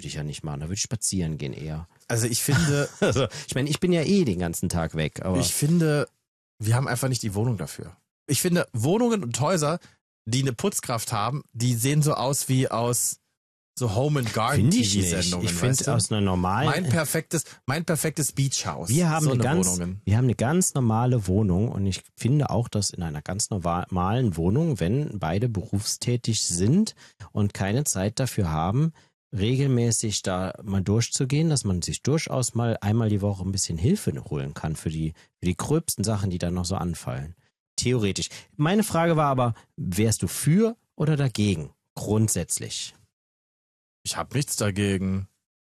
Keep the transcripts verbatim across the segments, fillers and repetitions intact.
würde ich ja nicht machen. Da würde ich spazieren gehen eher. Also ich finde... also, ich meine, ich bin ja eh den ganzen Tag weg. Aber ich finde, wir haben einfach nicht die Wohnung dafür. Ich finde, Wohnungen und Häuser, die eine Putzkraft haben, die sehen so aus wie aus so Home and Garden Finde ich T nicht. V-Sendungen. Ich finde aus einer normalen... Mein perfektes, mein perfektes Beachhaus. Wir haben, so eine eine ganz, Wohnungen. wir haben eine ganz normale Wohnung und ich finde auch, dass in einer ganz normalen Wohnung, wenn beide berufstätig sind und keine Zeit dafür haben, regelmäßig da mal durchzugehen, dass man sich durchaus mal einmal die Woche ein bisschen Hilfe holen kann für die, für die gröbsten Sachen, die dann noch so anfallen. Theoretisch. Meine Frage war aber, wärst du für oder dagegen? Grundsätzlich. Ich habe nichts dagegen.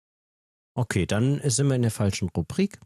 Okay, dann sind wir in der falschen Rubrik.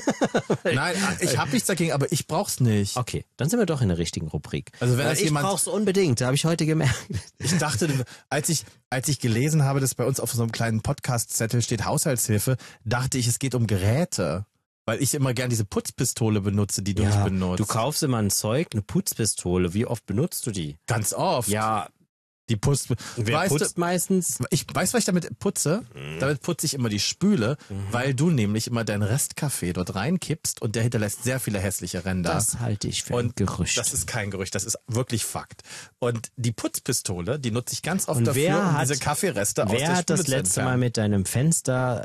Nein, ich habe nichts dagegen, aber ich brauch's nicht. Okay, dann sind wir doch in der richtigen Rubrik. Also wenn Weil das ich jemand, brauch's unbedingt, habe ich heute gemerkt. ich dachte, als ich als ich gelesen habe, dass bei uns auf so einem kleinen Podcast-Zettel steht Haushaltshilfe, dachte ich, es geht um Geräte. Weil ich immer gern diese Putzpistole benutze, die du Ja, nicht benutzt. du kaufst immer ein Zeug, eine Putzpistole. Wie oft benutzt du die? Ganz oft. Ja, Die Putz. wer weißt putzt du, meistens? ich weiß, was ich damit putze. Mhm. Damit putze ich immer die Spüle, Mhm. weil du nämlich immer deinen Restkaffee dort reinkippst und der hinterlässt sehr viele hässliche Ränder. Das halte ich für ein und Gerücht. das ist kein Gerücht, das ist wirklich Fakt. Und die Putzpistole, die nutze ich ganz oft Und dafür, wer um hat- diese Kaffeereste aus der Wer Spüle hat das zu letzte entfernen. Mal mit deinem Fenster,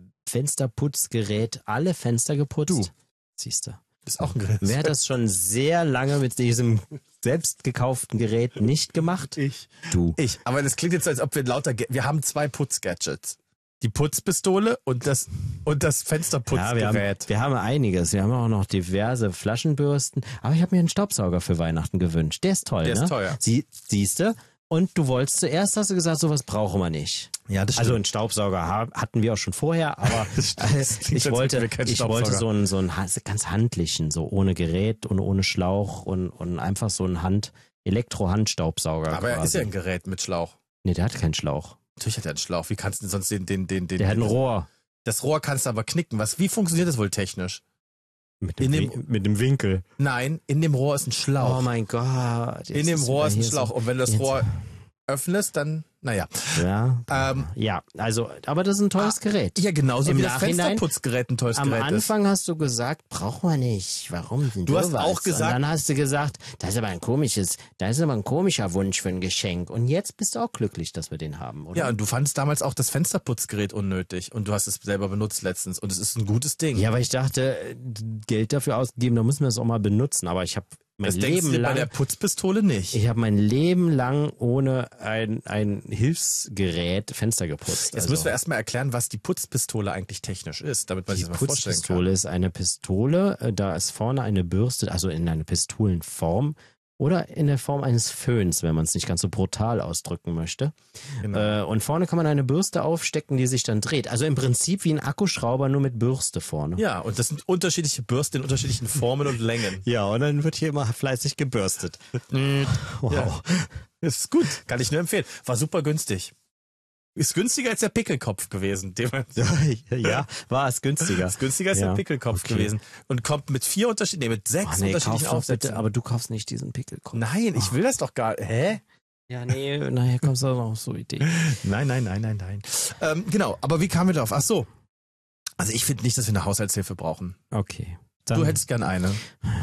Fensterputzgerät alle Fenster geputzt? Du. Siehst du. Das ist auch ein Gerät. Wer hat das schon sehr lange mit diesem selbst gekauften Gerät nicht gemacht? Ich. Du. Ich. Aber das klingt jetzt so, als ob wir lauter, Ge- wir haben zwei Putzgadgets. Die Putzpistole und das, und das Ja, Fensterputzgerät. wir haben, wir haben einiges. Wir haben auch noch diverse Flaschenbürsten. Aber ich habe mir einen Staubsauger für Weihnachten gewünscht. Der ist toll, Der ne? ist teuer. Sie, siehste. Und du wolltest zuerst, hast du gesagt, sowas brauchen wir nicht. Ja, das Also einen Staubsauger ha- hatten wir auch schon vorher, aber Das stimmt. äh, Das klingt, ich als wollte, hätten wir keinen ich wollte Staubsauger. so einen, so einen ha- ganz handlichen, so ohne Gerät und ohne Schlauch und, und einfach so einen Hand, Elektro-Handstaubsauger. Aber er quasi. ist ja ein Gerät mit Schlauch. Nee, der hat keinen Schlauch. Natürlich hat er einen Schlauch. Wie kannst du denn sonst den, den, den, den, Der hat ein den Rohr. Das Rohr kannst du aber knicken. Was, wie funktioniert das wohl technisch? Mit In dem, dem- Wi- mit dem Winkel. Nein, in dem Rohr ist ein Schlauch. Oh mein Gott. Jetzt in dem Rohr wieder ist ein hier Schlauch. so- Und wenn du das jetzt- Rohr öffnest, dann, naja. Ja, Ähm, ja, also, aber das ist ein teures Gerät. ja, genauso Im wie das Nachhinein- Fensterputzgerät ein teures Am Gerät ist. Anfang hast du gesagt, brauchen wir nicht. Warum denn Du hast sowas? auch gesagt- Und dann hast du gesagt, das ist aber ein komisches, das ist aber ein komischer Wunsch für ein Geschenk. Und jetzt bist du auch glücklich, dass wir den haben, oder? Ja, und du fandest damals auch das Fensterputzgerät unnötig. Und du hast es selber benutzt letztens. Und es ist ein gutes Ding. Ja, aber ich dachte, Geld dafür ausgegeben, da müssen wir es auch mal benutzen. Aber ich habe mein das denkst Leben du dir bei lang, der Putzpistole nicht. ich habe mein Leben lang ohne ein, ein Hilfsgerät Fenster geputzt. Jetzt also. müssen wir erstmal erklären, was die Putzpistole eigentlich technisch ist, damit man Die sich das mal vorstellen kann. Putzpistole ist eine Pistole, äh, da ist vorne eine Bürste, also in einer Pistolenform oder in der Form eines Föhns, wenn man es nicht ganz so brutal ausdrücken möchte. Genau. Äh, und vorne kann man eine Bürste aufstecken, die sich dann dreht. Also im Prinzip wie ein Akkuschrauber, nur mit Bürste vorne. Ja, und das sind unterschiedliche Bürsten in unterschiedlichen Formen und Längen. Ja, und dann wird hier immer fleißig gebürstet. Wow. Ja. Ist gut, kann ich nur empfehlen. War super günstig. Ist günstiger als der Pickelkopf gewesen. Den man Ja, war es günstiger. ist günstiger als Ja, der Pickelkopf okay. gewesen. Und kommt mit vier unterschiedlichen, nee, mit sechs Oh, nee, kauf unterschiedlichen doch Aufsätzen. bitte, aber du kaufst nicht diesen Pickelkopf. Nein, ich will das doch gar Hä? Ja, nee, nachher kommst du auch noch auf so Ideen. Nein, nein, nein, nein, nein. Ähm, genau, aber wie kamen wir drauf? Ach so. Also ich finde nicht, dass wir eine Haushaltshilfe brauchen. Okay. Dann, Du hättest gern eine.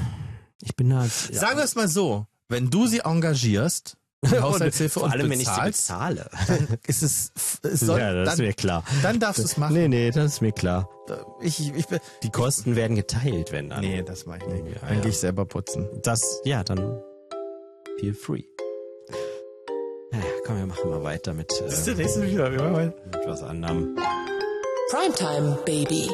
ich bin halt... Ja. Sagen wir es mal so, wenn du sie engagierst, die Haushaltshilfe Vor und allem, wenn ich sie bezahlst, bezahle. ist es, es soll, ja, das ist dann, mir klar. dann darfst du es machen. Nee, nee, das ist mir klar. Ich, ich, ich, Die Kosten werden geteilt, wenn dann. nee, das mache ich nicht. Ja, Dann ja. gehe ich selber putzen. Das, ja, dann feel free. Ja, komm, wir machen mal weiter mit, Das ist äh, der nächste wieder. mit was anderem. Primetime Baby.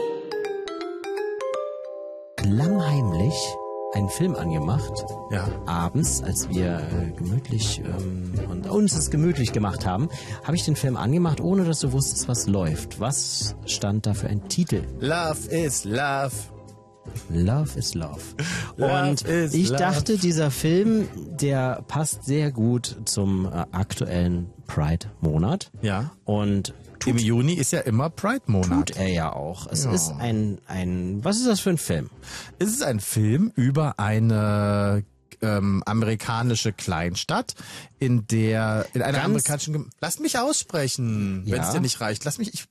Klammheimlich einen Film angemacht. Ja. Abends, als wir äh, gemütlich ähm, und uns es gemütlich gemacht haben, habe ich den Film angemacht, ohne dass du wusstest, was läuft. Was stand da für ein Titel? Love is love. Love is Love. Love Und is ich love. dachte, dieser Film, der passt sehr gut zum äh, aktuellen Pride-Monat. Ja. Und Im Juni ist ja immer Pride-Monat. tut er ja auch. Es Ja. ist ein, ein, was ist das für ein Film? Es ist ein Film über eine ähm, amerikanische Kleinstadt, in der in einer Ganz- amerikanischen Gem Lass mich aussprechen, wenn Ja. es dir nicht reicht. Lass mich, ich